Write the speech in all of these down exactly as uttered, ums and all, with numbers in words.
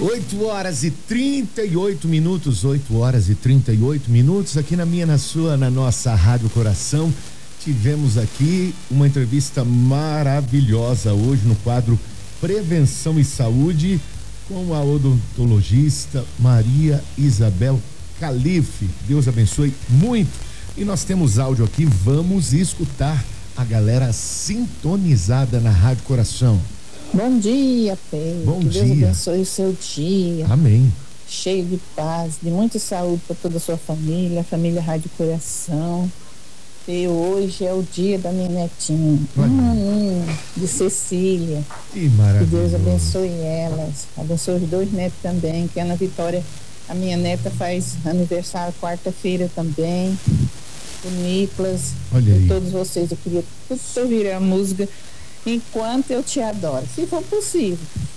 oito horas e trinta e oito minutos, oito horas e trinta e oito minutos, aqui na minha, na sua, na nossa Rádio Coração. Tivemos aqui uma entrevista maravilhosa hoje no quadro Prevenção e Saúde com a odontologista Maria Isabel Calife. Deus abençoe muito. E nós temos áudio aqui, vamos escutar a galera sintonizada na Rádio Coração. Bom dia, Pedro. Bom que dia. Deus abençoe o seu dia. Amém. Cheio de paz, de muita saúde para toda a sua família, a família Rádio Coração. E hoje é o dia da minha netinha, um aninho, de Cecília. Que maravilha. Que Deus abençoe elas. Abençoe os dois netos também, que a Ana Vitória, a minha neta, faz aniversário quarta-feira também. O Nicolas. Olha aí. E todos vocês. Eu queria que vocês ouvirem a música Enquanto Eu Te Adoro, se for possível.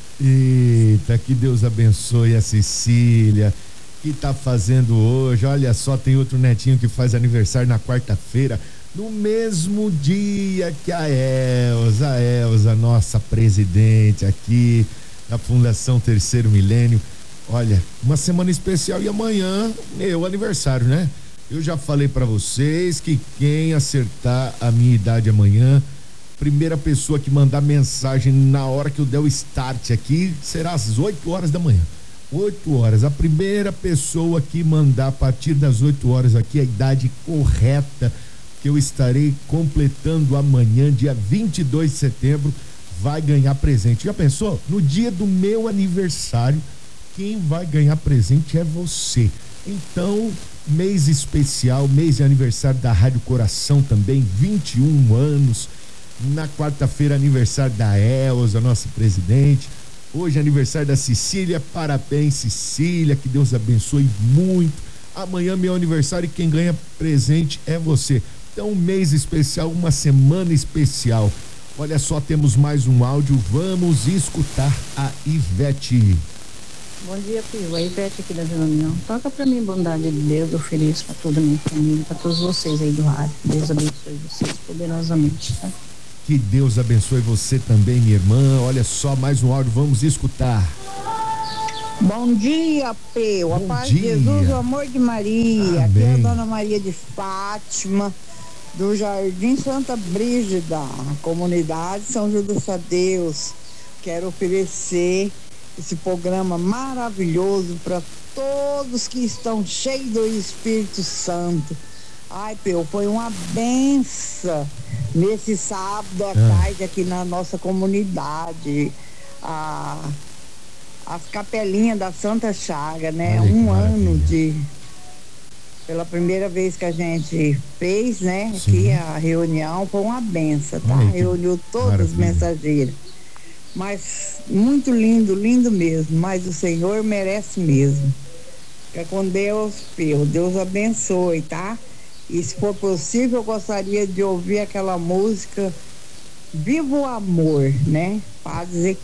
Eita, que Deus abençoe a Cecília, que tá fazendo hoje. Olha só, tem outro netinho que faz aniversário na quarta-feira, no mesmo dia que a Elza, a Elza, nossa presidente aqui da Fundação Terceiro Milênio. Olha, uma semana especial e amanhã meu aniversário, né? Eu já falei pra vocês que quem acertar a minha idade amanhã, primeira pessoa que mandar mensagem na hora que eu der o start aqui, será às oito horas da manhã. oito horas. A primeira pessoa que mandar a partir das oito horas aqui a idade correta que eu estarei completando amanhã, dia vinte e dois de setembro, vai ganhar presente. Já pensou? No dia do meu aniversário, quem vai ganhar presente é você. Então, mês especial, mês de aniversário da Rádio Coração também, vinte e um anos. Na quarta-feira, aniversário da Elza, nossa presidente. Hoje, aniversário da Cecília. Parabéns, Cecília. Que Deus abençoe muito. Amanhã, meu aniversário, e quem ganha presente é você. Então, um mês especial, uma semana especial. Olha só, temos mais um áudio. Vamos escutar a Ivete. Bom dia, Pio. A Ivete aqui da Vila União. Toca pra mim, bondade de Deus. Eu ofereço pra toda a minha família, pra todos vocês aí do rádio. Deus abençoe vocês poderosamente, tá? Que Deus abençoe você também, minha irmã. Olha só, mais um áudio, vamos escutar. Bom dia, Peu. A paz de Jesus, o amor de Maria. Amém. Aqui é a Dona Maria de Fátima, do Jardim Santa Brígida, comunidade São Judas Tadeus. Quero oferecer esse programa maravilhoso para todos que estão cheios do Espírito Santo. Ai, Peu, foi uma benção nesse sábado à ah. tarde aqui na nossa comunidade. A, as capelinhas da Santa Chaga, né? Olha, um maravilha. ano de... Pela primeira vez que a gente fez, né? Sim. Aqui a reunião foi uma benção, tá? Olha, reuniu todos maravilha. os mensageiros. Mas muito lindo, lindo mesmo. Mas o Senhor merece mesmo. Fica com Deus, Peu. Deus abençoe, tá? E se for possível, eu gostaria de ouvir aquela música Viva o Amor, né? Para dizer